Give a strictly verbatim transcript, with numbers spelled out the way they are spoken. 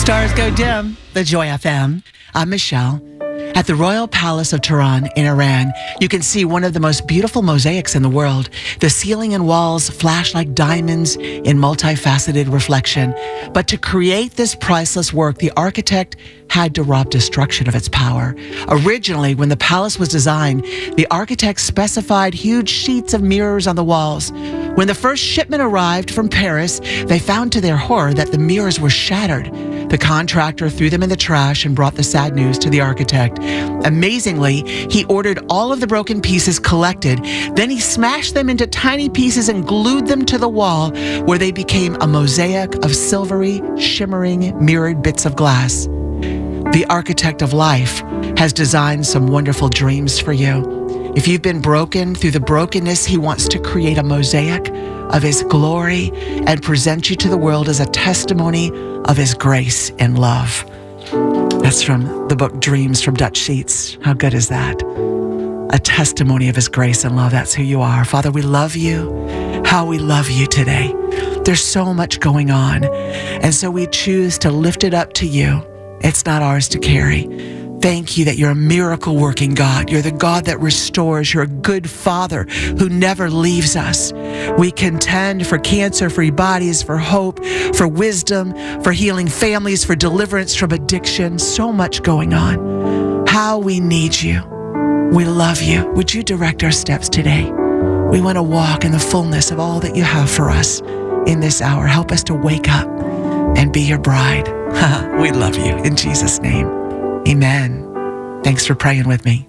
Stars go dim. The Joy F M. I'm Michelle. At the Royal Palace of Tehran in Iran, you can see one of the most beautiful mosaics in the world. The ceiling and walls flash like diamonds in multifaceted reflection. But to create this priceless work, the architect had to rob destruction of its power. Originally, when the palace was designed, the architect specified huge sheets of mirrors on the walls. When the first shipment arrived from Paris, they found to their horror that the mirrors were shattered. The contractor threw them in the trash and brought the sad news to the architect. Amazingly, he ordered all of the broken pieces collected. Then he smashed them into tiny pieces and glued them to the wall, where they became a mosaic of silvery, shimmering, mirrored bits of glass. The architect of life has designed some wonderful dreams for you. If you've been broken, through the brokenness, he wants to create a mosaic of his glory and present you to the world as a testimony of his grace and love. That's from the book Dreams from Dutch Sheets. How good is that? A testimony of his grace and love. That's who you are. Father, we love you. How we love you today. There's so much going on. And so we choose to lift it up to you. It's not ours to carry. Thank you that you're a miracle-working God. You're the God that restores. You're a good Father who never leaves us. We contend for cancer-free bodies, for hope, for wisdom, for healing families, for deliverance from addiction. So much going on. How we need you. We love you. Would you direct our steps today? We want to walk in the fullness of all that you have for us in this hour. Help us to wake up and be your bride. We love you. In Jesus' name. Amen. Thanks for praying with me.